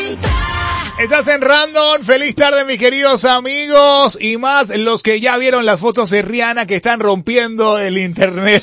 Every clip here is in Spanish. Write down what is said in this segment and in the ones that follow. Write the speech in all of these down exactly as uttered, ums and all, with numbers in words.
Estás en Random, feliz tarde mis queridos amigos y más los que ya vieron las fotos de Rihanna que están rompiendo el internet.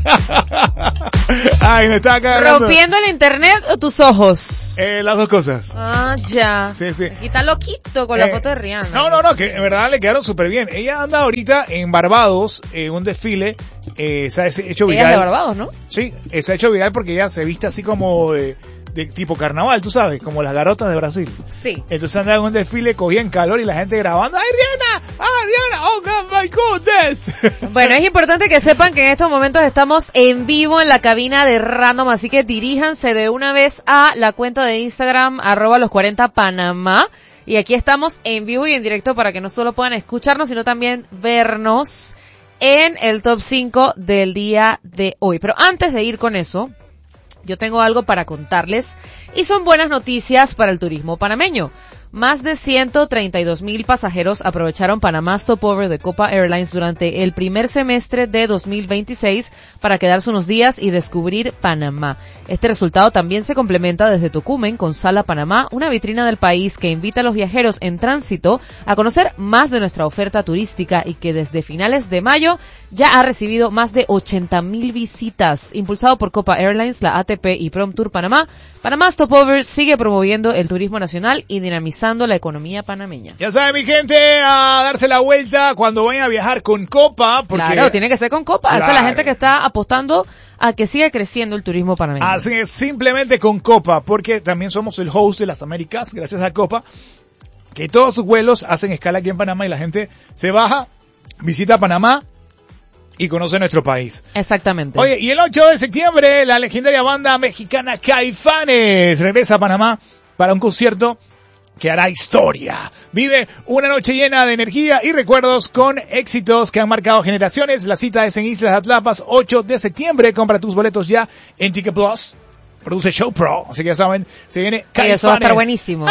Ay, me está cagando. ¿Rompiendo el internet o tus ojos? Eh, las dos cosas. Ah, ya. Sí, sí. Aquí está loquito con Eh, la foto de Rihanna. No, no, no, que en verdad le quedaron súper bien. Ella anda ahorita en Barbados, en un desfile, eh, se ha hecho viral. Ella es de Barbados, ¿no? Sí, eh, se ha hecho viral porque ella se viste así como de, de tipo carnaval, tú sabes, como las garotas de Brasil. Sí. Entonces anda en un desfile, cogían calor y la gente grabando. ¡Ay, Rihanna! ¡Ay, Rihanna! ¡Oh, God, my goodness! Bueno, es importante que sepan que en estos momentos estamos en vivo en la cabina de Random, así que diríjanse de una vez a la cuenta de Instagram, arroba los cuarenta Panamá. Y aquí estamos en vivo y en directo para que no solo puedan escucharnos, sino también vernos en el top cinco del día de hoy. Pero antes de ir con eso, yo tengo algo para contarles y son buenas noticias para el turismo panameño. Más de ciento treinta y dos mil pasajeros aprovecharon Panamá Stopover de Copa Airlines durante el primer semestre de dos mil veintiséis para quedarse unos días y descubrir Panamá. Este resultado también se complementa desde Tocumen con Sala Panamá, una vitrina del país que invita a los viajeros en tránsito a conocer más de nuestra oferta turística y que desde finales de mayo ya ha recibido más de ochenta mil visitas. Impulsado por Copa Airlines, la A T P y Promtour Panamá, Panamá Stopover sigue promoviendo el turismo nacional y dinamizando la economía panameña. Ya saben, mi gente, a darse la vuelta cuando vayan a viajar con Copa. Porque... Claro, tiene que ser con Copa. Claro. Esta es la gente que está apostando a que siga creciendo el turismo panameño. Así es, simplemente con Copa, porque también somos el host de las Américas, gracias a Copa, que todos sus vuelos hacen escala aquí en Panamá y la gente se baja, visita Panamá y conoce nuestro país. Exactamente. Oye, y el ocho de septiembre, la legendaria banda mexicana Caifanes regresa a Panamá para un concierto que hará historia. Vive una noche llena de energía y recuerdos con éxitos que han marcado generaciones. La cita es en Islas Atlapas, ocho de septiembre. Compra tus boletos ya en Ticket Plus. Produce Show Pro, así que ya saben, se viene Caifanes. Oye, eso va a estar buenísimo.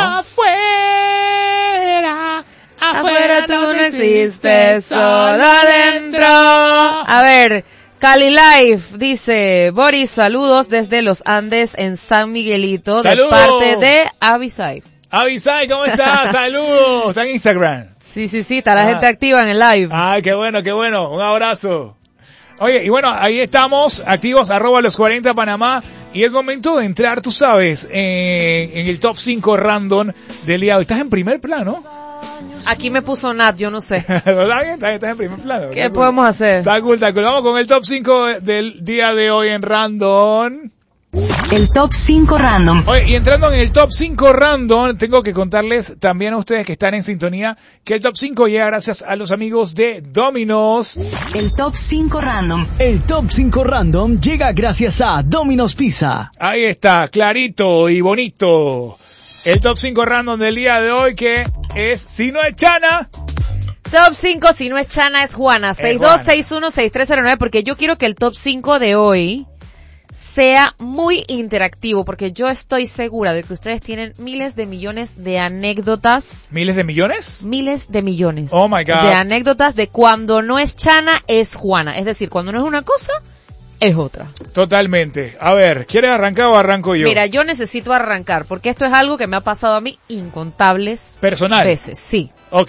Afuera, afuera tú no existes, solo adentro. A ver, Cali Life dice, Boris, saludos desde los Andes en San Miguelito, ¡Saludos! de parte de Avisai. Avisai, ¿cómo estás? Saludos. Está en Instagram. Sí, sí, sí, está la Ah. gente activa en el live. Ay, qué bueno, qué bueno. Un abrazo. Oye, y bueno, ahí estamos, activos, arroba los cuarenta Panamá. Y es momento de entrar, tú sabes, en, en el top cinco random del día de hoy. Estás en primer plano. Aquí me puso Nat, yo no sé. ¿Está bien? Estás, estás en primer plano. ¿Qué Está podemos cool. hacer? Está cool, está cool. Vamos con el top cinco del día de hoy en random. El top cinco random. Oye, y entrando en el top cinco random, tengo que contarles también a ustedes que están en sintonía que el top cinco llega gracias a los amigos de Domino's. El top cinco random. El top cinco random llega gracias a Domino's Pizza. Ahí está, clarito y bonito. El top cinco random del día de hoy que es, si no es Chana... Top cinco, si no es Chana, es Juana. seis dos seis uno seis tres cero nueve, porque yo quiero que el top cinco de hoy sea muy interactivo, porque yo estoy segura de que ustedes tienen miles de millones de anécdotas. ¿Miles de millones? Miles de millones. Oh my God. De anécdotas de cuando no es Chana, es Juana. Es decir, cuando no es una cosa, es otra. Totalmente. A ver, ¿quieres arrancar o arranco yo? Mira, yo necesito arrancar, porque esto es algo que me ha pasado a mí incontables Personal. veces. Sí. Ok.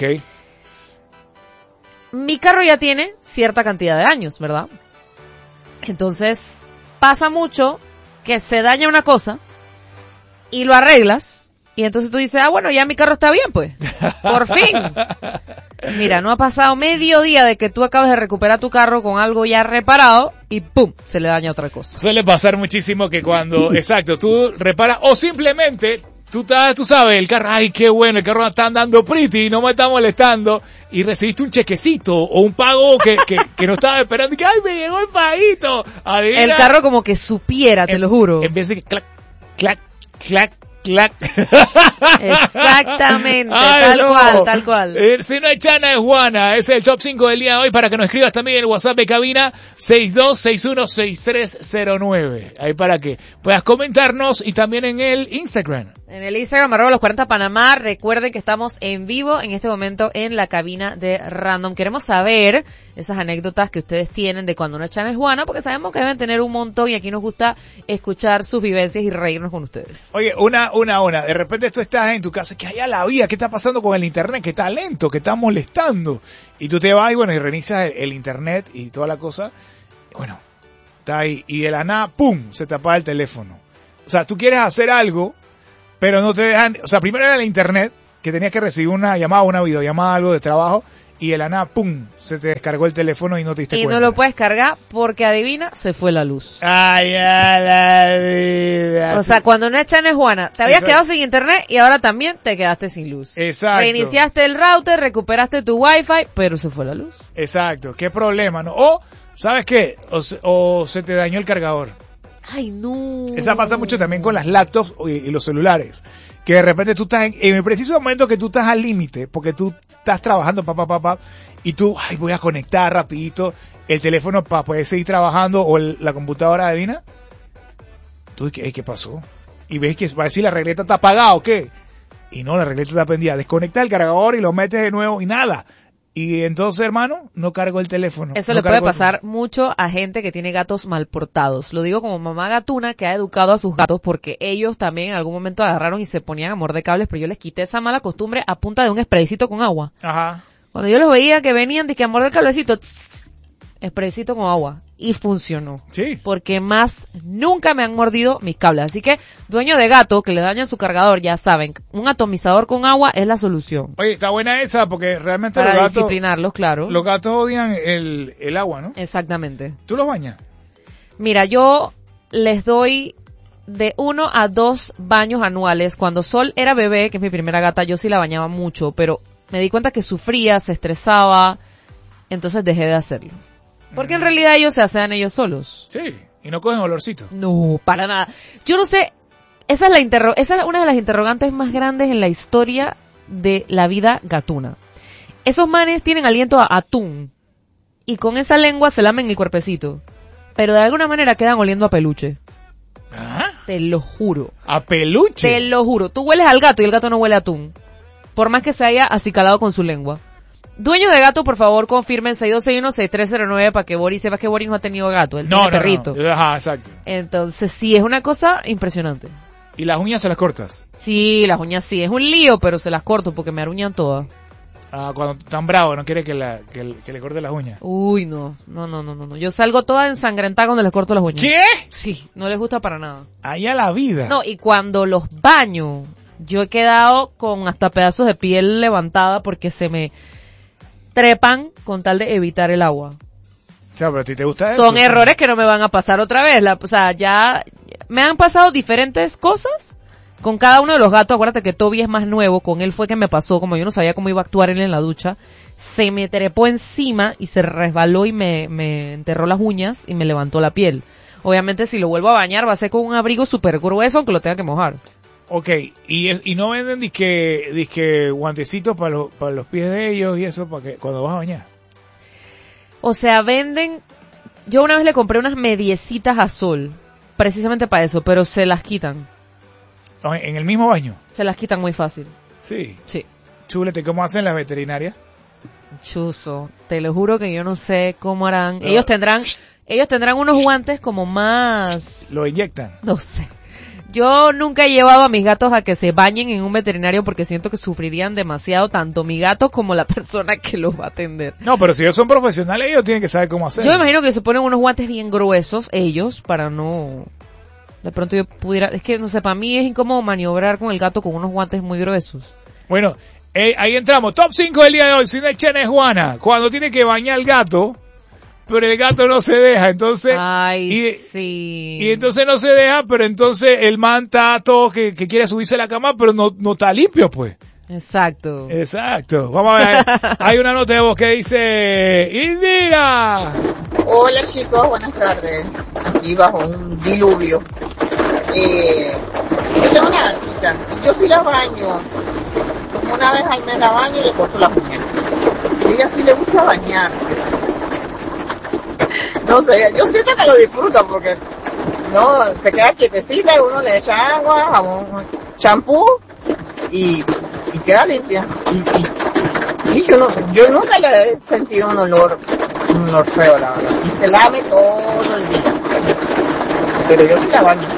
Mi carro ya tiene cierta cantidad de años, ¿verdad? Entonces, pasa mucho que se daña una cosa y lo arreglas y entonces tú dices, ah, bueno, ya mi carro está bien, pues. Por fin. Mira, no ha pasado medio día de que tú acabas de recuperar tu carro con algo ya reparado y ¡pum! Se le daña otra cosa. Suele pasar muchísimo que cuando, exacto, tú reparas o simplemente... Tú, tú sabes, el carro, ay, qué bueno, el carro está andando pretty, no me está molestando, y recibiste un chequecito o un pago que, que, que no estaba esperando, y que, ay, me llegó el paguito. Adivina, el carro como que supiera, te en, lo juro. En vez de que clac, clac, clac, clac. Exactamente, ay, tal no. cual, tal cual. Eh, si no es Chana, es Juana. Es el top cinco del día de hoy para que nos escribas también en el WhatsApp de cabina seis dos seis uno seis tres cero nueve. Ahí para que puedas comentarnos y también en el Instagram. En el Instagram, arroba los cuarenta Panamá. Recuerden que estamos en vivo en este momento en la cabina de Random. Queremos saber esas anécdotas que ustedes tienen de cuando no echan es Juana, porque sabemos que deben tener un montón y aquí nos gusta escuchar sus vivencias y reírnos con ustedes. Oye, una una, una. De repente tú estás en tu casa, que haya la vida, ¿qué está pasando con el internet? Que está lento, que está molestando. Y tú te vas y bueno, y reinicias el, el internet y toda la cosa. Bueno, está ahí. Y de la nada, ¡pum!, se te apaga el teléfono. O sea, tú quieres hacer algo, pero no te dejan. O sea, primero era el internet, que tenías que recibir una llamada, una videollamada, algo de trabajo. Y de la nada, ¡pum!, se te descargó el teléfono y no te diste y cuenta. Y no lo puedes cargar porque, adivina, se fue la luz. Ay, a la vida. O sea, cuando no echan es Juana, te habías Exacto. quedado sin internet y ahora también te quedaste sin luz. Exacto. Reiniciaste el router, recuperaste tu wifi, pero se fue la luz. Exacto, qué problema, ¿no? O, ¿sabes qué? O se, o se te dañó el cargador. Ay, no. Esa pasa mucho también con las laptops y, y los celulares. Que de repente tú estás en, en el preciso momento que tú estás al límite, porque tú estás trabajando, papá, papá, pa, pa, y tú, ay, voy a conectar rapidito el teléfono para poder seguir trabajando, o el, la computadora, adivina. Tú, ¿qué, ¿qué pasó? Y ves que va a decir la regleta está apagada, ¿o qué? Y no, la regleta está prendida. Desconectas el cargador y lo metes de nuevo y nada. Y entonces, hermano, no cargo el teléfono. Eso no le puede cargo el- pasar mucho a gente que tiene gatos mal portados. Lo digo como mamá gatuna que ha educado a sus gatos porque ellos también en algún momento agarraron y se ponían a morder cables, pero yo les quité esa mala costumbre a punta de un spraycito con agua. Ajá. Cuando yo los veía que venían de que a morder cablecito, tss, spraycito con agua. Y funcionó. Sí. Porque más nunca me han mordido mis cables. Así que, dueño de gato que le dañan su cargador, ya saben, un atomizador con agua es la solución. Oye, está buena esa porque realmente Para los gatos, disciplinarlos, claro. los gatos odian el, el agua, ¿no? Exactamente. ¿Tú los bañas? Mira, yo les doy de uno a dos baños anuales. Cuando Sol era bebé, que es mi primera gata, yo sí la bañaba mucho, pero me di cuenta que sufría, se estresaba, entonces dejé de hacerlo. Porque en realidad ellos se asean ellos solos. Sí. Y no cogen olorcito. No, para nada. Yo no sé, esa es la interro esa es una de las interrogantes más grandes en la historia de la vida gatuna. Esos manes tienen aliento a atún y con esa lengua se lamen el cuerpecito, pero de alguna manera quedan oliendo a peluche. ¿Ah? Te lo juro. A peluche. Te lo juro. Tú hueles al gato y el gato no huele a atún. Por más que se haya acicalado con su lengua. Dueños de gato, por favor, confirmen seis dos seis uno seis tres cero nueve para que Boris sepa que Boris no ha tenido gato. Él no, tiene no, perrito. no. Ajá, exacto. Entonces, sí, es una cosa impresionante. ¿Y las uñas se las cortas? Sí, las uñas sí. Es un lío, pero se las corto porque me aruñan todas. Ah, cuando están bravos, no quiere que, la, que, que le corte las uñas. Uy, no. No, no, no, no. no. Yo salgo toda ensangrentada cuando les corto las uñas. ¿Qué? Sí, no les gusta para nada. Allá la vida. No, y cuando los baño, yo he quedado con hasta pedazos de piel levantada porque se me trepan con tal de evitar el agua. O sea, pero a ti te gusta eso. Son errores que no me van a pasar otra vez. La, o sea, ya me han pasado diferentes cosas con cada uno de los gatos. Acuérdate que Toby es más nuevo. Con él fue que me pasó. Como yo no sabía cómo iba a actuar él en la ducha, se me trepó encima y se resbaló y me, me enterró las uñas y me levantó la piel. Obviamente, si lo vuelvo a bañar, va a ser con un abrigo súper grueso, aunque lo tenga que mojar. Ok, y, es- y no venden disque, disque guantecitos para los, para los pies de ellos y eso, para que cuando vas a bañar. O sea, venden... Yo una vez le compré unas mediecitas a Sol, precisamente para eso, pero se las quitan. O En en el mismo baño. Se las quitan muy fácil. Sí. Sí. Chúlete, ¿cómo hacen las veterinarias? Chuzo, te lo juro que yo no sé cómo harán. No. Ellos tendrán, ellos tendrán unos guantes como más, Lo inyectan. no sé. Yo nunca he llevado a mis gatos a que se bañen en un veterinario porque siento que sufrirían demasiado tanto mi gato como la persona que los va a atender. No, pero si ellos son profesionales, ellos tienen que saber cómo hacer. Yo me imagino que se ponen unos guantes bien gruesos ellos para no... De pronto yo pudiera... Es que, no sé, para mí es incómodo maniobrar con el gato con unos guantes muy gruesos. Bueno, eh, ahí entramos. Top cinco del día de hoy. Cine Chena es Juana. Cuando tiene que bañar al gato, pero el gato no se deja. Entonces, Ay, y, sí. y entonces no se deja, pero entonces el man está todo que, que quiere subirse a la cama, pero no, no está limpio, pues. Exacto. Exacto. Vamos a ver. Hay una nota de voz que dice, Indira. Hola chicos, buenas tardes. Aquí bajo un diluvio. Eh, yo tengo una gatita y yo sí la baño. Una vez al mes la baño y le corto las uñas. Y a ella sí le gusta bañarse. No sé, yo siento que lo disfruta porque no se queda quietecita y uno le echa agua, jabón, champú y, y queda limpia. Y, y, sí, yo, no, yo nunca le he sentido un olor, un olor feo, la verdad. Y se lame todo el día. Pero yo sí la baño.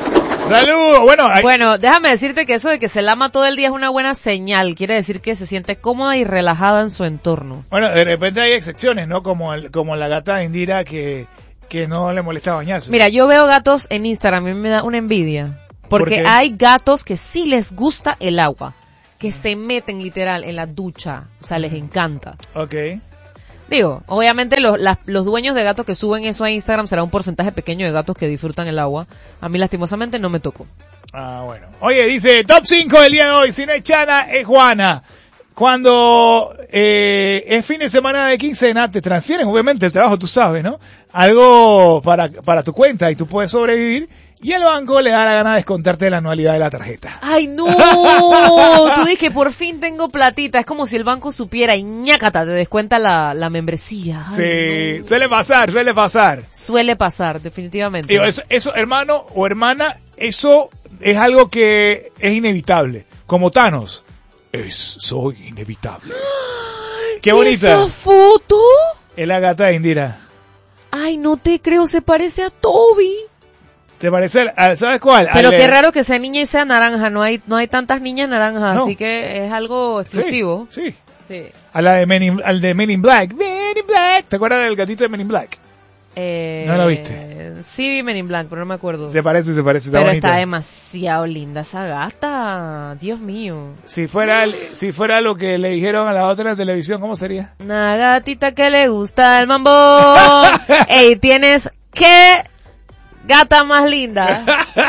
Saludos. Bueno, hay... Bueno, déjame decirte que eso de que se lama todo el día es una buena señal. Quiere decir que se siente cómoda y relajada en su entorno. Bueno, de repente hay excepciones, ¿no? Como el, como la gata de Indira que, que no le molesta bañarse. Mira, yo veo gatos en Instagram y me da una envidia. Porque ¿Por qué? hay gatos que sí les gusta el agua. Que se meten literal en la ducha. O sea, les encanta. Ok. Digo, obviamente los, las, los dueños de gatos que suben eso a Instagram será un porcentaje pequeño de gatos que disfrutan el agua. A mí lastimosamente no me tocó. Ah, bueno. Oye, dice, top cinco del día de hoy. Si no es Chana, es Juana. Cuando eh, es fin de semana de quincena, te transfieren, obviamente, el trabajo, tú sabes, ¿no? Algo para, para tu cuenta y tú puedes sobrevivir. Y el banco le da la gana de descontarte la anualidad de la tarjeta. ¡Ay, no! Tú dices que por fin tengo platita. Es como si el banco supiera y ñácata, te descuenta la, la membresía. Ay, Sí, no. suele pasar, suele pasar. Suele pasar, definitivamente. Digo, eso, eso, hermano o hermana, eso es algo que es inevitable. Como Thanos. Es, soy inevitable. Qué bonita. ¿Esa foto? Es la gata de Indira. Ay, no te creo, se parece a Toby. ¿Te parece? al- ¿Sabes cuál? Pero Al de- qué raro que sea niña y sea naranja. No hay, no hay tantas niñas naranjas, No. así que es algo Sí, exclusivo. Sí. Sí. A la de Men in, al de Men in Black. Men in Black. ¿Te acuerdas del gatito de Men in Black? Eh, ¿No lo viste? Sí vi Men in Black, pero no me acuerdo. Se parece, se parece, está Pero bonita. está demasiado linda esa gata. Dios mío. Si fuera, el- si fuera lo que le dijeron a la otra en la televisión, ¿cómo sería? Una gatita que le gusta el mambo. Ey, tienes que gata más linda.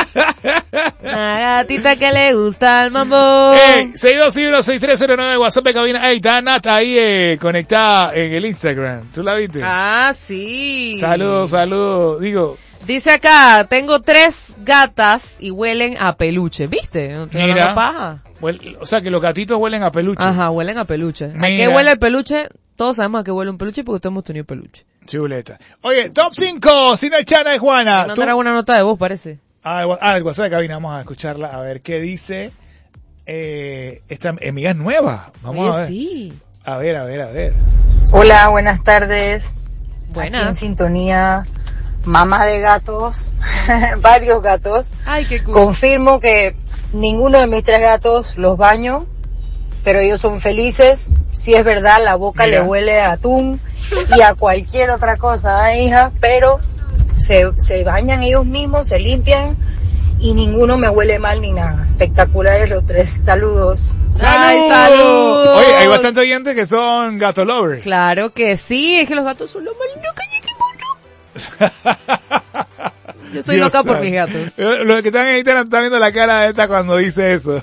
Una gatita que le gusta el mambo. Ey, seis dos uno seis tres cero nueve WhatsApp de cabina. Ey, está Nata ahí eh, conectada en el Instagram. ¿Tú la viste? Ah, sí. Saludos, saludos. Digo, Dice acá, tengo tres gatas y huelen a peluche. ¿Viste? No te Mira. da paja. huel- o sea que los gatitos huelen a peluche. Ajá, huelen a peluche. ¿A Mira. qué huele el peluche? Todos sabemos a qué huele un peluche porque todos hemos tenido peluche. Chuleta. Oye, top cinco. Si no es Chana, es Juana. Tú- Mandará una nota de voz, parece. Ah, el wa- ah, el WhatsApp de cabina. Vamos a escucharla. A ver qué dice. Eh, esta amiga es nueva. Vamos Oye, a ver. sí. A ver, a ver, a ver. Hola, buenas tardes. Aquí en Buenas. sintonía, mamá de gatos, varios gatos. Ay, qué cool. Confirmo que ninguno de mis tres gatos los baño, pero ellos son felices. Si es verdad, la boca Mira. le huele a atún y a cualquier otra cosa, ¿eh, hija? Pero se, se bañan ellos mismos, se limpian y ninguno me huele mal ni nada. Espectaculares los tres. Saludos. ¡Ay, salud! Oye, hay bastante oyentes que son gato lovers. Claro que sí, es que los gatos son lo más lindos que hay en el mundo. Yo soy Dios loca por santo. mis gatos. Eh, Los que están en Instagram están viendo la cara de esta cuando dice eso.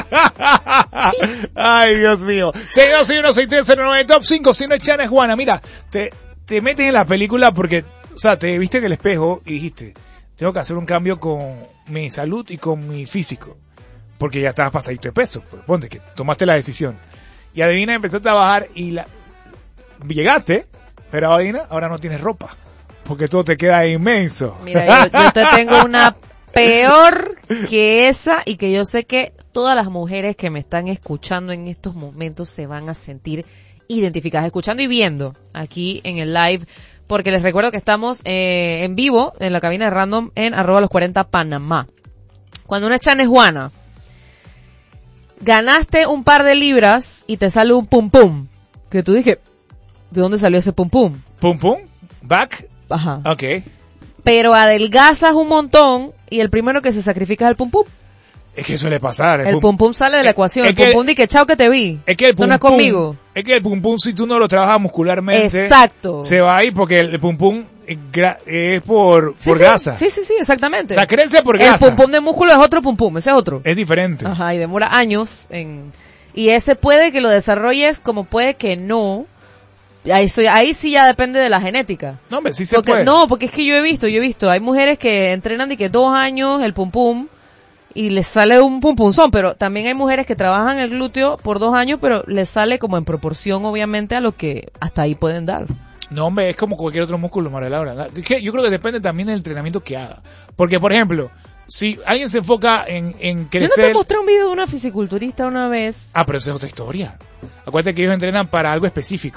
Ay, Dios mío. seis dos uno seis tres cero nueve top cinco. Si no es Chana, es Juana. Mira, te, te metes en la película porque, o sea, te viste en el espejo y dijiste, tengo que hacer un cambio con mi salud y con mi físico. Porque ya estabas pasadito de peso. Pues, ponte que tomaste la decisión. Y adivina, empezaste a bajar y la llegaste, pero adivina, ahora no tienes ropa. Porque todo te queda inmenso. Mira, yo, yo te tengo una peor que esa y que yo sé que todas las mujeres que me están escuchando en estos momentos se van a sentir identificadas, escuchando y viendo aquí en el live, porque les recuerdo que estamos eh, en vivo en la cabina de Random en arroba los cuarenta Panamá. Cuando una Chana es Juana, ganaste un par de libras y te sale un pum pum, que tú dije, ¿de dónde salió ese pum pum? Pum pum, back, Ajá. ok. Pero adelgazas un montón y el primero que se sacrifica es el pum pum. Es que suele pasar. El pum pum sale de la es- ecuación. es El que- pum pum di que chao que te vi. Es que el No, pum no es pum, conmigo. es que el pum pum, si tú no lo trabajas muscularmente, Exacto. se va ahí porque el pum pum es gra- es por, Sí, por sí, grasa. Sí, sí, sí, exactamente. O sea, crece por el grasa. pum pum de músculo es otro pum pum, ese es otro. Es diferente. Ajá, y demora años en... Y ese puede que lo desarrolles como puede que no. Ahí, soy, ahí sí ya depende de la genética. No, hombre, sí se Porque, puede. no, porque es que yo he visto, yo he visto, hay mujeres que entrenan de que dos años el pum pum y les sale un pum punzón, pero también hay mujeres que trabajan el glúteo por dos años, pero les sale como en proporción, obviamente, a lo que hasta ahí pueden dar. No, hombre, es como cualquier otro músculo, María Laura. Es que yo creo que depende también del entrenamiento que haga. Porque, por ejemplo, si alguien se enfoca en, en Yo no crecer... te mostré un video de una fisiculturista una vez. Ah, pero esa es otra historia. Acuérdate que ellos entrenan para algo específico.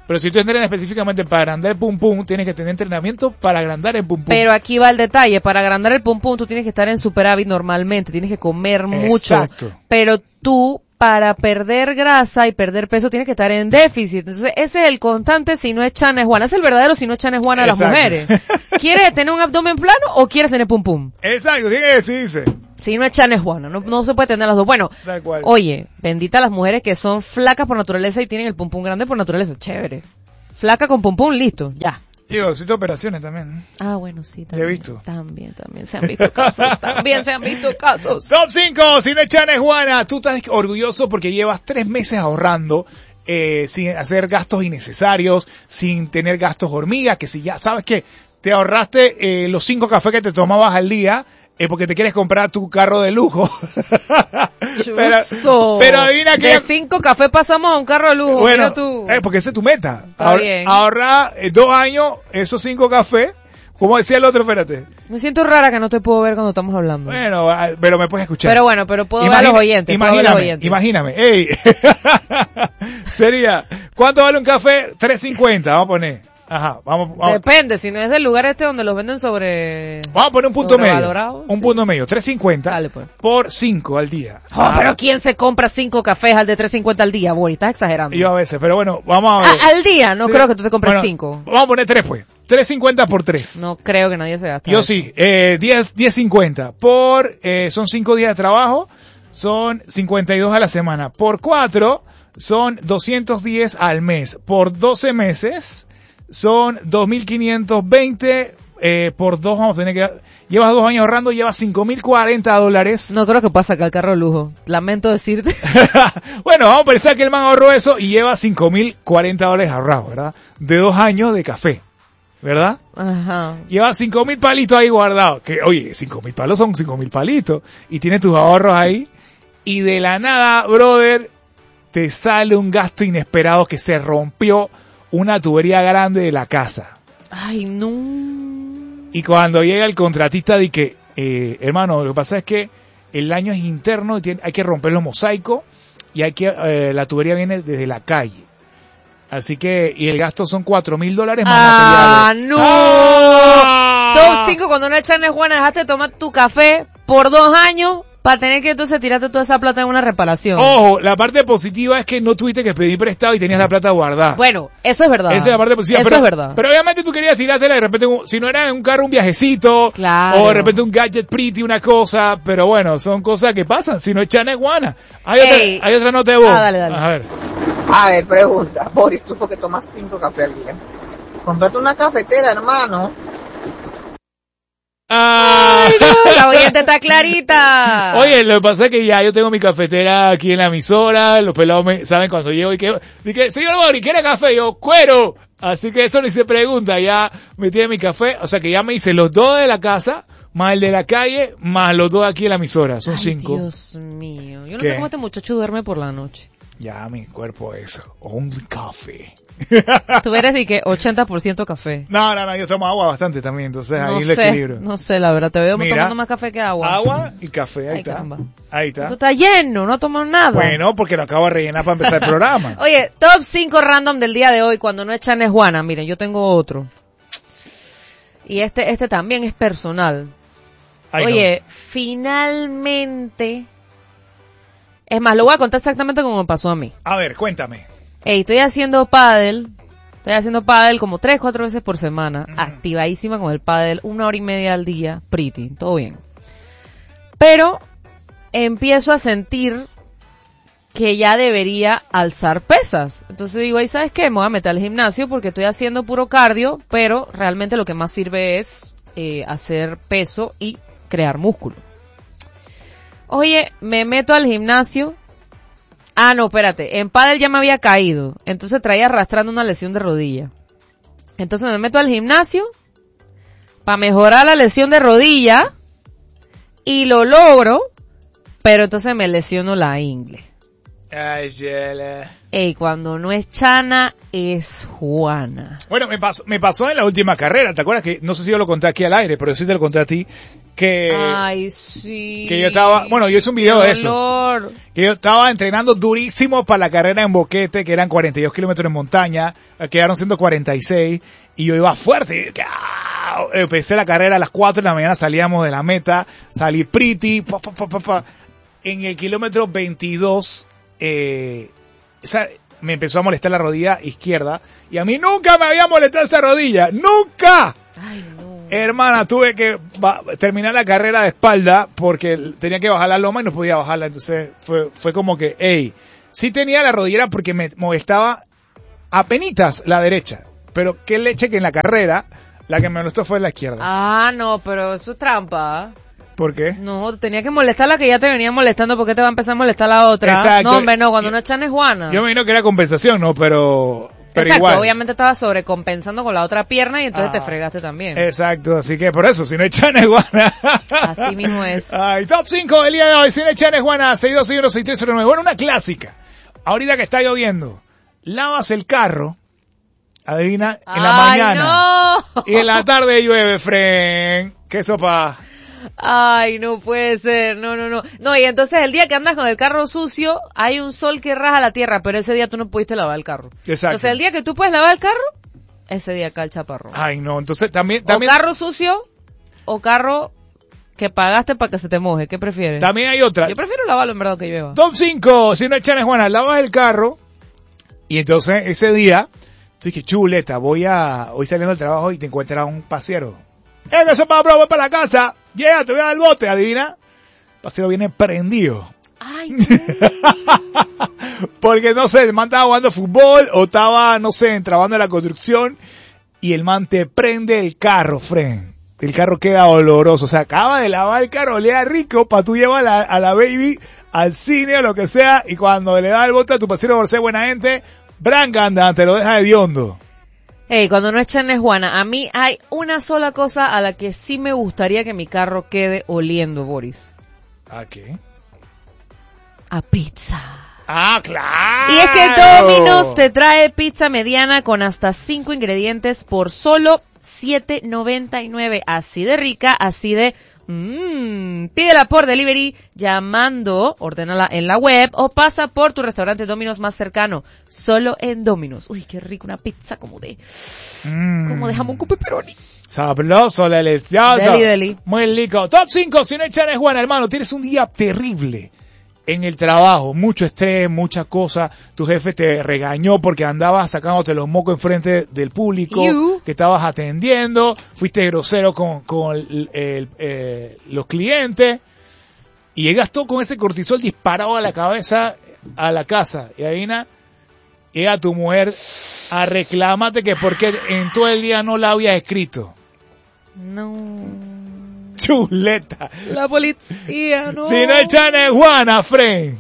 Pero si tú entrenas específicamente para agrandar el pum pum, tienes que tener entrenamiento para agrandar el pum pum. Pero aquí va el detalle, para agrandar el pum pum tú tienes que estar en superávit normalmente, tienes que comer mucho. Exacto. Pero tú, para perder grasa y perder peso, tienes que estar en déficit. Entonces, ese es el constante si no es chana es Juana. Es el verdadero si no es chana es Juana de las Exacto. mujeres. ¿Quieres tener un abdomen plano o quieres tener pum pum? Exacto, tiene que decirse. Si no es chana es Juana, no, no se puede tener las dos. Bueno, Tal cual. oye, bendita las mujeres que son flacas por naturaleza y tienen el pum pum grande por naturaleza. Chévere. Flaca con pum pum, listo, ya. Digo, necesito operaciones también. Ah, bueno, sí, Ya he también. visto. También, también se han visto casos. También se han visto casos. Top cinco, si no es chana es Juana. Tú estás orgulloso porque llevas tres meses ahorrando, eh, sin hacer gastos innecesarios, sin tener gastos hormiga, que si ya sabes que te ahorraste eh, los cinco cafés que te tomabas al día, es porque te quieres comprar tu carro de lujo. pero, Chuzo. pero adivina que... De cinco cafés pasamos a un carro de lujo. Bueno, Mira tú. eh, porque esa es tu meta. Está Ahor- bien. Ahorrar eh, dos años esos cinco cafés. Como decía el otro, espérate. Me siento rara que no te puedo ver cuando estamos hablando. Bueno, ah, pero me puedes escuchar. Pero bueno, pero puedo ver Imagina- a los oyentes. puedo ver a los Imagíname, oyentes. imagíname. Ey. Sería, ¿cuánto vale un café? tres cincuenta, vamos a poner. Ajá, vamos, vamos. Depende, si no es del lugar este donde los venden sobre... Vamos a poner un punto medio. Sobrevalorados, Un sí. punto medio, tres cincuenta Dale, pues. por cinco al día. Oh, Ah, pero ¿quién se compra cinco cafés al de tres cincuenta al día, Bori? Estás exagerando. Yo a veces, pero bueno, vamos a ver. A- al día, no Sí. creo que tú te compres Bueno, cinco. Vamos a poner tres pues. tres cincuenta por tres. No creo que nadie se gaste. Yo sí, eh, diez, diez cincuenta por, eh, son cinco días de trabajo, son cincuenta y dos a la semana. Por cuatro, son doscientos diez al mes. Por doce meses, son dos mil quinientos veinte, eh, por dos vamos a tener que, llevas dos años ahorrando, llevas cinco mil cuarenta dólares. No creo que pueda sacar el carro de lujo. Lamento decirte. Bueno, vamos a pensar que el man ahorró eso y lleva cinco mil cuarenta dólares ahorrados, ¿verdad? De dos años de café, ¿verdad? Ajá. Lleva cinco mil palitos ahí guardados. Que, oye, cinco mil palos son cinco mil palitos. Y tienes tus ahorros ahí. Y de la nada, brother, te sale un gasto inesperado que se rompió una tubería grande de la casa. Ay, no. Y cuando llega el contratista, di que, eh, hermano, lo que pasa es que el daño es interno, y tiene- hay que romper los mosaicos y hay que, eh, la tubería viene desde la calle. Así que, y el gasto son cuatro mil dólares más Ah, materiales. no. ¡Ah! Top cinco, cuando no echan es Juana, dejaste de tomar tu café por dos años para tener que entonces tirarte toda esa plata en una reparación. Ojo, la parte positiva es que no tuviste que pedir prestado y tenías la plata guardada. Bueno, eso es verdad. Esa es la parte positiva. Eso pero, es verdad. Pero obviamente tú querías tirártela de repente, un- si no era en un carro, un viajecito. Claro. O de repente un gadget pretty, una cosa. Pero bueno, son cosas que pasan. Si no es chana es guana. Hay, Ey. otra, hay otra nota de voz. Ah, dale, dale. A ver. A ver, pregunta. Boris, tú porque tomas cinco cafés al día. Comprate una cafetera, hermano. Ah. Ay, no, la oyente está clarita. Oye, lo que pasa es que ya yo tengo mi cafetera aquí en la emisora, los pelados me saben cuando llego y que, y que señor Bori, ¿quiere café? Yo, cuero. Así que eso ni se pregunta, ya me tiene mi café, o sea que ya me hice los dos de la casa, más el de la calle, más los dos aquí en la emisora, son Ay, cinco. Dios mío. Yo no ¿Qué? sé cómo este muchacho duerme por la noche. Ya mi cuerpo eso, un café. Tú eres de que ochenta por ciento café. No, no, no, yo tomo agua bastante también, entonces No ahí el sé, equilibrio. no sé, la verdad. Te veo Mira, tomando más café que agua. Agua y café, ahí Ay, está. caramba. Ahí está. Tú estás lleno, no tomas nada. Bueno, porque lo acabo de rellenar para empezar el programa. Oye, top cinco random del día de hoy cuando no echan es Juana. Miren, yo tengo otro. Y este, este también es personal. Ay, Oye, finalmente... Es más, lo voy a contar exactamente como me pasó a mí. no. A ver, cuéntame. Ey, estoy haciendo pádel. Estoy haciendo pádel como tres, cuatro veces por semana. Ujú. Activadísima con el pádel. Una hora y media al día. Pretty. Todo bien. Pero empiezo a sentir que ya debería alzar pesas. Entonces digo, ahí sabes qué, me voy a meter al gimnasio porque estoy haciendo puro cardio, pero realmente lo que más sirve es eh, hacer peso y crear músculo. Oye, me meto al gimnasio. Ah, no, espérate, en pádel ya me había caído, entonces traía arrastrando una lesión de rodilla. Entonces me meto al gimnasio para mejorar la lesión de rodilla y lo logro, pero entonces me lesiono la ingle. Ay, Yela. Ey, cuando no es Chana, es Juana. Bueno, me pasó, me pasó en la última carrera, ¿te acuerdas que, no sé si yo lo conté aquí al aire, pero sí te lo conté a ti, que, Ay, sí. que yo estaba, bueno, yo hice un video Qué de eso, dolor. que yo estaba entrenando durísimo para la carrera en Boquete, que eran cuarenta y dos kilómetros en montaña, eh, quedaron siendo cuarenta y seis, y yo iba fuerte, y, ¡ah! Empecé la carrera a las cuatro de la mañana, salíamos de la meta, salí pretty, pa, pa, pa, pa, pa. En el kilómetro veintidós, eh, esa, me empezó a molestar la rodilla izquierda, y a mí nunca me había molestado esa rodilla, ¡nunca! Ay, no. Hermana, tuve que ba- terminar la carrera de espalda porque tenía que bajar la loma y no podía bajarla, entonces fue, fue como que, hey, sí tenía la rodillera porque me molestaba apenitas la derecha, pero qué leche que en la carrera la que me molestó fue la izquierda. Ah, no, pero eso es trampa. ¿Por qué? No, tenía que molestar la que ya te venía molestando, ¿por qué te va a empezar a molestar la otra? Exacto. No, hombre, no, cuando no es Chana es Juana. Yo me imagino que era compensación, ¿no? Pero, pero Exacto, igual. obviamente estaba sobrecompensando con la otra pierna y entonces Ah. te fregaste también. Exacto, así que por eso, si no echan es Juana. Así mismo es. Ay, top cinco del día de hoy, si no echan es Juana, seis dos seis uno seis tres cero nueve. Bueno, una clásica. Ahorita que está lloviendo, lavas el carro, adivina, en la Ay, mañana. no. Y en la tarde llueve, Fren. ¿Qué sopa? Ay, no puede ser, no, no, no. No, y entonces el día que andas con el carro sucio, hay un sol que raja la tierra, pero ese día tú no pudiste lavar el carro. Exacto. Entonces el día que tú puedes lavar el carro, ese día cae el chaparrón. Ay, no, entonces también, también, O carro sucio, o carro que pagaste para que se te moje. ¿Qué prefieres? también hay otra. Yo prefiero lavarlo en verdad que llueva. Top cinco, si no echan es Juana, lavas el carro y entonces ese día, tú dices, chuleta, voy a, hoy saliendo del trabajo y te encuentras un pasiero. ¡Eh, que sopa, bro, voy para la casa! Llega, te voy a dar el bote, adivina. El pasiero viene prendido. Ay, no. Porque, no sé, el man estaba jugando fútbol o estaba, no sé, trabajando en la construcción y el man te prende el carro, Fren. El carro queda oloroso. O sea, acaba de lavar el carro, olea rico para tú llevar a la, a la baby al cine o lo que sea y cuando le da el bote a tu pasiero por ser buena gente, branca, anda, te lo deja hediondo. Ey, cuando no es Chana es Juana, a mí hay una sola cosa a la que sí me gustaría que mi carro quede oliendo, Boris. ¿A qué? A pizza. ¡Ah, claro! Y es que Domino's te trae pizza mediana con hasta cinco ingredientes por solo siete noventa y nueve. Así de rica, así de... Mmm, pídela por delivery llamando, ordénala en la web o pasa por tu restaurante Domino's más cercano, solo en Domino's. Uy, qué rico, una pizza como de, Mm. como de jamón con pepperoni. Sabroso, delicioso. Deli, deli. Muy rico. Top cinco, si no echan es Juana, hermano. Tienes un día terrible en el trabajo. Mucho estrés, mucha cosa. Tu jefe te regañó porque andabas sacándote los mocos enfrente del público You. que estabas atendiendo. Fuiste grosero con, con el- el- eh, los clientes. Y llegas tú con ese cortisol disparado a la cabeza a la casa. Y ahí na, llega tu mujer a reclamarte que porque en todo el día no la había escrito. No. Chuleta. La policía, no. Si no echan es Juana, Fren.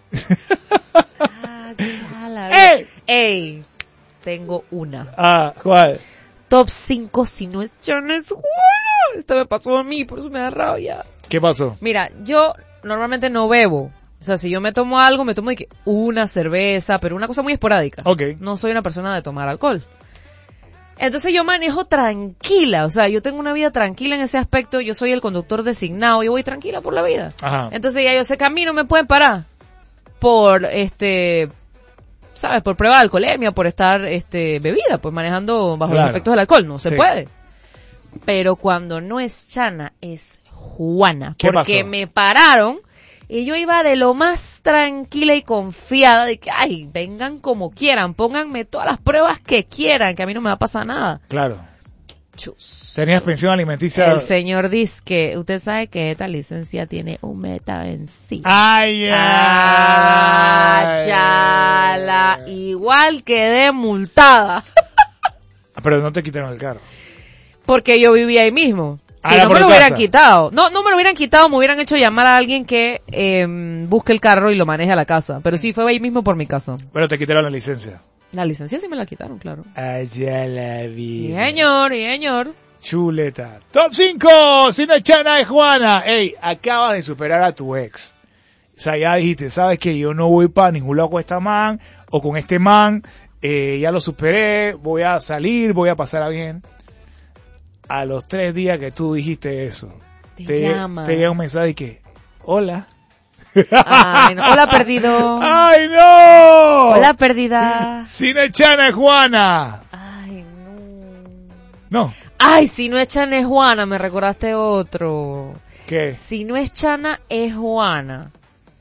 Ah, chala. ¡Ey! Ey, tengo una. Ah, ¿cuál? Top cinco si no es Chana es Juana. Esto me pasó a mí, por eso me da rabia. ¿Qué pasó? Mira, yo normalmente no bebo. O sea, si yo me tomo algo, me tomo de que una cerveza, pero una cosa muy esporádica. Ok. No soy una persona de tomar alcohol. Entonces yo manejo tranquila, o sea, yo tengo una vida tranquila en ese aspecto, yo soy el conductor designado, yo voy tranquila por la vida. Ajá. Entonces ya yo sé que a mí no me pueden parar por, este, ¿sabes? Por prueba de alcoholemia, por estar, este, bebida, pues manejando bajo Claro. los efectos del alcohol, no se Sí. puede. Pero cuando no es Chana, es Juana. ¿Qué Porque pasó? me pararon y yo iba de lo más tranquila y confiada de que, ay, vengan como quieran, pónganme todas las pruebas que quieran, que a mí no me va a pasar nada. Claro. Chus. Tenías pensión alimenticia. El señor dice que usted sabe que esta licencia tiene un meta en sí. Ay, Ah, ay. chala. Igual quedé multada. Pero no te quitaron el carro. Porque yo vivía ahí mismo. Ah, Si era no por me lo tu hubieran casa. quitado. No, no me lo hubieran quitado, me hubieran hecho llamar a alguien que eh, busque el carro y lo maneje a la casa. Pero sí, fue ahí mismo por mi casa. Pero te quitaron la licencia. La licencia sí me la quitaron, claro. Allá la Sí, vida. señor, sí, señor. Chuleta. Top cinco, si no echan es Juana. Ey, acabas de superar a tu ex. O sea, ya dijiste, sabes que yo no voy para ningún lado con esta man o con este man, eh, ya lo superé, voy a salir, voy a pasarla bien. A los tres días que tú dijiste eso, Te, te, llama. te llega un mensaje que, hola. Ay, no. Hola, perdido. ¡Ay, no! Hola, perdida. Si no es Chana, es Juana. Ay, no. No. Ay, si no es Chana es Juana, me recordaste otro. ¿Qué? Si no es Chana es Juana.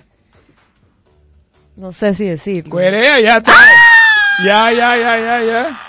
No sé si decirlo. Cuerea, ya está. Ya, ya, ya, ya, ya.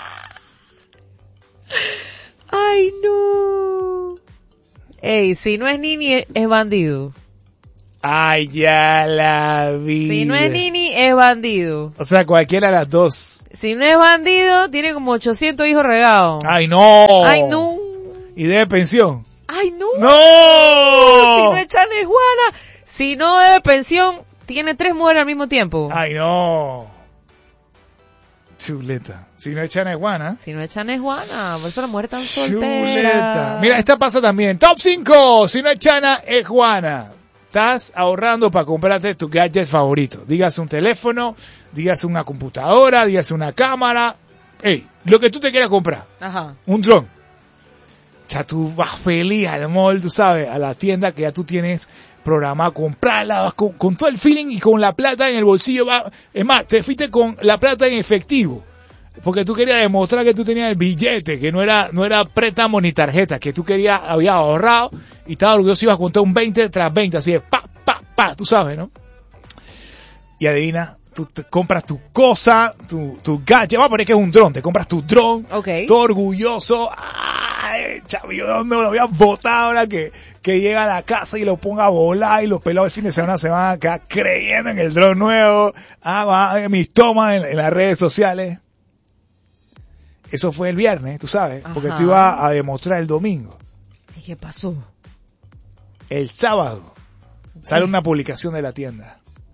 Ay, no. Ey, si no es Nini es bandido. Ay, ya la vi. Si no es Nini es bandido. O sea, cualquiera de las dos. Si no es bandido, tiene como ochocientos hijos regados. Ay, no. Ay, no. ¿Y debe pensión? Ay, no. ¡No! Si no es Chana es Juana. Si no debe pensión, tiene tres mujeres al mismo tiempo. Ay, no. Chuleta. Si no es Chana, es Juana. Si no es Chana es Juana. Por eso las mujeres están solteras. Chuleta. Mira, esta pasa también. Top cinco. Si no es Chana, es Juana. Estás ahorrando para comprarte tu gadget favorito. Dígase un teléfono, dígase una computadora, dígase una cámara. Ey, lo que tú te quieras comprar. Ajá. Un dron. O sea, tú vas feliz al mall, tú sabes, a la tienda que ya tú tienes programada, comprarla, vas con, con todo el feeling y con la plata en el bolsillo. Va, es más, te fuiste con la plata en efectivo. Porque tú querías demostrar que tú tenías el billete, que no era no era préstamo ni tarjeta, que tú querías, habías ahorrado y estabas orgulloso, ibas a contar un veinte tras veinte, así de pa, pa, pa, tú sabes, ¿no? Y adivina, tú te compras tu cosa, tu, tu gadget, vamos a poner que es un dron, te compras tu dron, Okay. todo orgulloso, ay, chavillo, ¿dónde me lo habías botado ahora que, que llega a la casa y lo ponga a volar y los pelados el fin de semana se van a quedar creyendo en el dron nuevo, ah, va, mis tomas en, en las redes sociales? Eso fue el viernes, tú sabes, porque Ajá. tú ibas a demostrar el domingo. ¿Y qué pasó? El sábado sale una publicación de la tienda.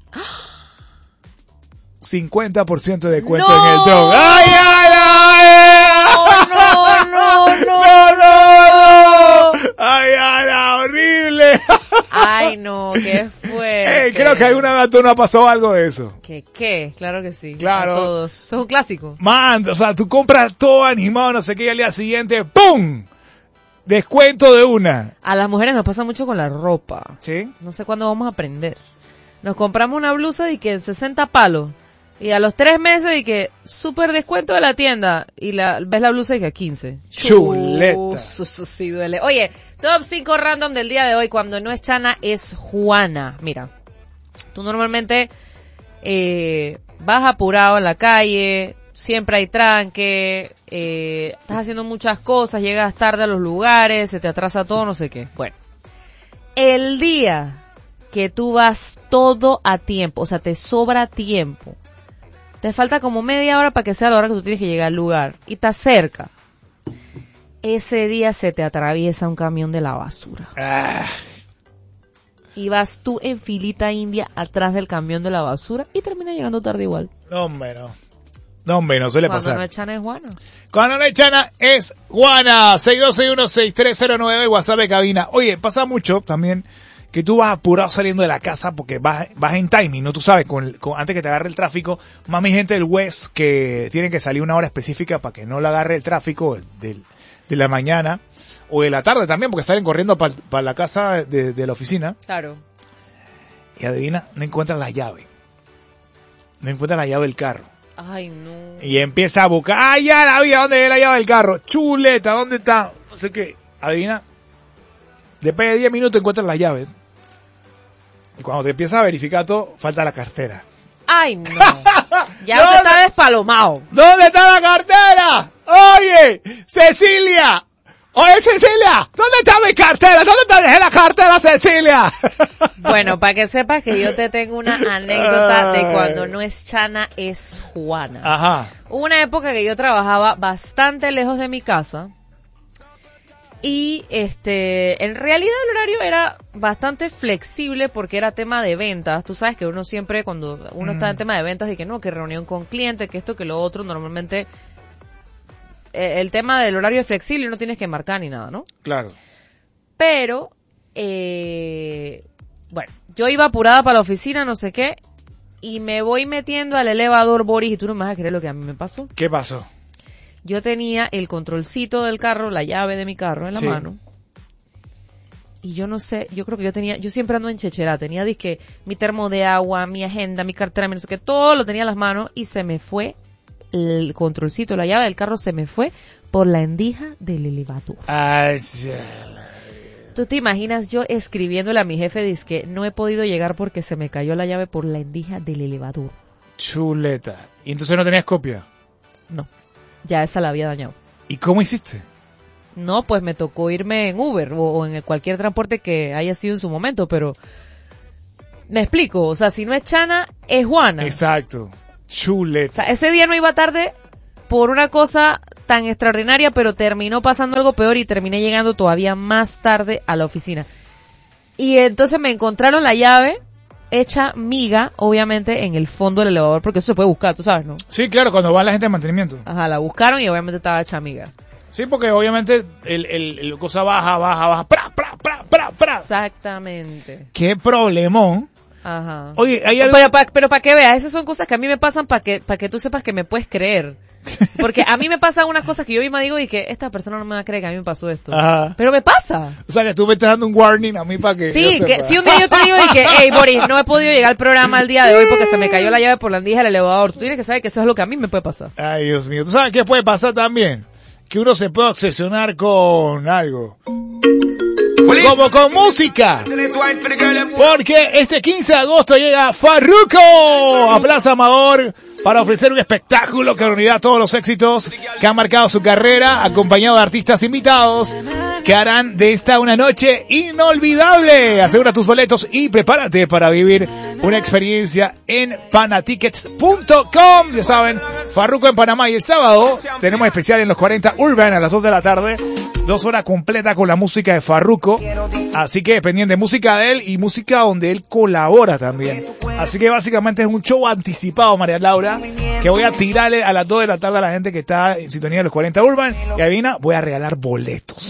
cincuenta por ciento de descuento ¡No! en el dron. ¡Ay, ay, ay! ¡Oh, no, no, no! ¡No, no, no! ¡Ay, ay, ay, horrible! Ay, no, qué fuerte. Ey, creo que alguna vez tú no ha pasado algo de eso. ¿Qué, qué? Claro que sí. Claro. A todos. Eso es un clásico. Man, o sea, tú compras todo animado, no sé qué, y al día siguiente, ¡pum! Descuento de una. A las mujeres nos pasa mucho con la ropa. ¿Sí? No sé cuándo vamos a aprender. Nos compramos una blusa y que en sesenta palos. Y a los tres meses y que súper descuento de la tienda. Y la ves la blusa y que a quince. Chuleta. Uh, Eso sí duele. Oye, top cinco random del día de hoy. Cuando no es Chana, es Juana. Mira, tú normalmente eh, vas apurado en la calle. Siempre hay tranque. Eh, estás haciendo muchas cosas. Llegas tarde a los lugares. Se te atrasa todo, no sé qué. Bueno, el día que tú vas todo a tiempo, o sea, te sobra tiempo, te falta como media hora para que sea la hora que tú tienes que llegar al lugar y estás cerca, ese día se te atraviesa un camión de la basura Ah, y vas tú en filita india atrás del camión de la basura y terminas llegando tarde igual. no, hombre, no. No, hombre, no suele Cuando pasar. no es Chana es Juana. Cuando no es Chana, es Juana. seis dos seis uno seis tres cero nueve, el WhatsApp de cabina. Oye, pasa mucho también que tú vas apurado saliendo de la casa porque vas, vas en timing, ¿no? Tú sabes, con, con, antes que te agarre el tráfico, más mi gente del West que tienen que salir una hora específica para que no le agarre el tráfico del, de la mañana o de la tarde también, porque salen corriendo para pa la casa de, de la oficina. Claro. Y adivina, no encuentran la llave. No encuentran la llave del carro. Ay, no. Y empieza a buscar, ¡ah, ya la vi! ¿A dónde es la llave del carro? Chuleta, ¿dónde está? No sé qué. Adivina. Después de diez minutos encuentras la llave. Y cuando te empiezas a verificar todo, falta la cartera. Ay, no. Ya usted está despalomado. ¿Dónde está la cartera? Oye, Cecilia. Oye, Cecilia, ¿dónde está mi cartera? ¿Dónde te dejé la cartera, Cecilia? Bueno, para que sepas que yo te tengo una anécdota de cuando no es Chana, es Juana. Ajá. Hubo una época que yo trabajaba bastante lejos de mi casa y este, en realidad el horario era bastante flexible porque era tema de ventas. Tú sabes que uno siempre cuando uno Mm. está en tema de ventas y que no, que reunión con cliente, que esto, que lo otro, normalmente eh, el tema del horario es flexible y no tienes que marcar ni nada, ¿no? Claro. Pero eh, Bueno, yo iba apurada para la oficina, no sé qué, y me voy metiendo al elevador, Boris, y tú no me vas a creer lo que a mí me pasó. ¿Qué pasó? Yo tenía el controlcito del carro, la llave de mi carro en la Sí. mano. Y yo no sé, yo creo que yo tenía, yo siempre ando en chechera, tenía disque mi termo de agua, mi agenda, mi cartera, mi no sé qué, todo lo tenía en las manos y se me fue el controlcito, la llave del carro se me fue por la endija del elevador. Ay, sí. ¿Tú te imaginas yo escribiéndole a mi jefe, disque no he podido llegar porque se me cayó la llave por la endija del elevador? Chuleta. ¿Y entonces no tenías copia? No, ya esa la había dañado. ¿Y cómo hiciste? No, pues me tocó irme en Uber o, o en cualquier transporte que haya sido en su momento, pero me explico, o sea, si no es Chana, es Juana. Exacto. Chuleta. O sea, ese día no iba tarde por una cosa tan extraordinaria, pero terminó pasando algo peor y terminé llegando todavía más tarde a la oficina. Y entonces me encontraron la llave hecha miga, obviamente, en el fondo del elevador, porque eso se puede buscar, tú sabes, ¿no? Sí, claro, cuando va la gente de mantenimiento. Ajá, la buscaron y obviamente estaba hecha miga. Sí, porque obviamente el, el, el cosa baja, baja, baja, pra, pra, pra, pra, pra. Exactamente. Qué problemón. Ajá. Oye, hay algo... Pero para pero pa que veas, esas son cosas que a mí me pasan para que para que tú sepas que me puedes creer. Porque a mí me pasan unas cosas que yo misma digo y que esta persona no me va a creer que a mí me pasó esto. Ajá. Pero me pasa. O sea, que tú me estás dando un warning a mí para que Sí, yo que sepa. si un día yo te digo y que, hey Boris, no he podido llegar al programa el día de hoy porque se me cayó la llave por la endija del elevador. Tú tienes que saber que eso es lo que a mí me puede pasar. Ay, Dios mío. ¿Tú sabes qué puede pasar también? Que uno se puede obsesionar con algo. Como con música. Porque este quince de agosto llega Farruko a Plaza Amador para ofrecer un espectáculo que reunirá todos los éxitos que han marcado su carrera, acompañado de artistas invitados que harán de esta una noche inolvidable. Asegura tus boletos y prepárate para vivir una experiencia en panatickets punto com. Ya saben, Farruko en Panamá, y el sábado tenemos especial en los cuarenta Urban a las dos de la tarde. Dos horas completa con la música de Farruko. Así que pendiente, música de él y música donde él colabora también. Así que básicamente es un show anticipado, María Laura, que voy a tirarle a las dos de la tarde a la gente que está en sintonía de los cuarenta Urban. Y adivina, voy a regalar boletos.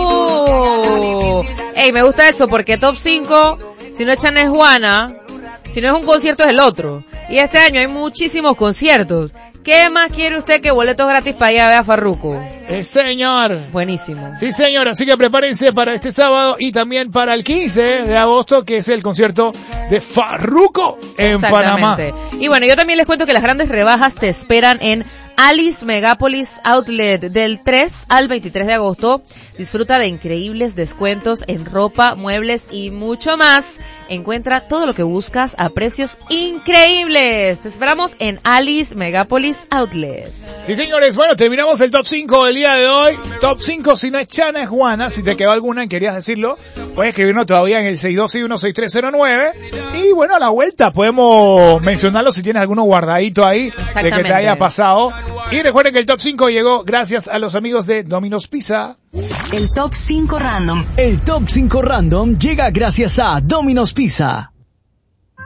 Uh, ey, me gusta eso porque top cinco, si no echan es Juana, si no es un concierto es el otro. Y este año hay muchísimos conciertos. ¿Qué más quiere usted que boletos gratis para ir a ver a Farruko? Eh, señor. Buenísimo. Sí, señor. Así que prepárense para este sábado y también para el quince de agosto, que es el concierto de Farruko en Panamá. Y bueno, yo también les cuento que las grandes rebajas te esperan en Alice Megapolis Outlet del tres al veintitrés de agosto. Disfruta de increíbles descuentos en ropa, muebles y mucho más. Encuentra todo lo que buscas a precios increíbles. Te esperamos en Alice Megapolis Outlet. Sí, señores. Bueno, terminamos el top cinco del día de hoy. Top cinco, si no es Chana, es Juana. Si te quedó alguna y querías decirlo, puedes escribirnos todavía en el seis dos seis uno seis tres cero nueve. Y bueno, a la vuelta podemos mencionarlo si tienes alguno guardadito ahí de que te haya pasado. Y recuerden que el top cinco llegó gracias a los amigos de Domino's Pizza. El top cinco random. El top cinco random llega gracias a Domino's Pizza.